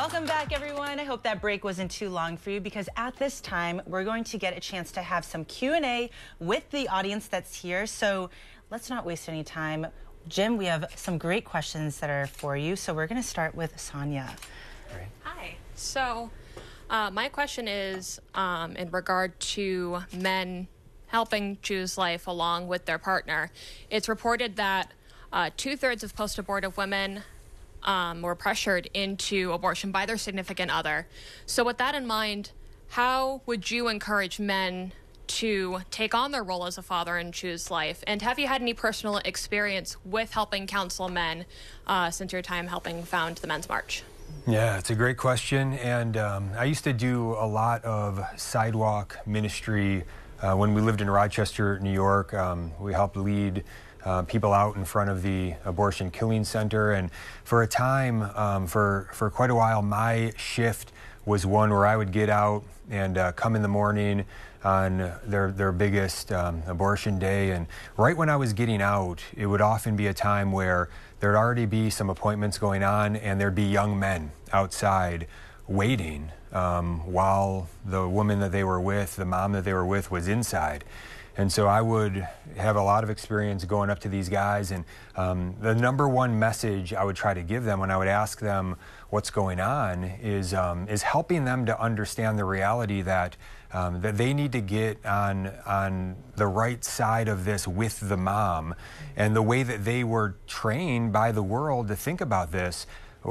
Welcome back, everyone. I hope that break wasn't too long for you, because at this time we're going to get a chance to have some Q&A with the audience that's here. So let's not waste any time. Jim, we have some great questions that are for you. So we're going to start with Sonia. Great. Hi. So my question is in regard to men helping choose life along with their partner. It's reported that 2/3 of post-abortive women were pressured into abortion by their significant other. So with that in mind, how would you encourage men to take on their role as a father and choose life? And have you had any personal experience with helping counsel men since your time helping found the Men's March? Yeah, it's a great question. And I used to do a lot of sidewalk ministry when we lived in Rochester, New York. We helped lead people out in front of the abortion killing center. And for a time, for quite a while, my shift was one where I would get out and come in the morning on their biggest abortion day. And right when I was getting out, it would often be a time where there'd already be some appointments going on, and there'd be young men outside waiting while the woman that they were with, the mom that they were with, was inside. And so I would have a lot of experience going up to these guys, and the number one message I would try to give them when I would ask them what's going on is helping them to understand the reality that that they need to get on the right side of this with the mom. And the way that they were trained by the world to think about this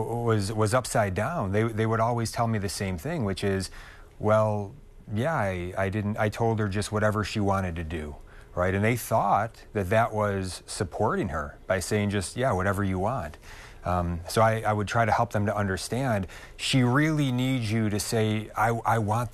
was upside down. They would always tell me the same thing, which is, well, yeah, I told her just whatever she wanted to do, right? And they thought that was supporting her by saying just, yeah, whatever you want. So I would try to help them to understand, she really needs you to say, I want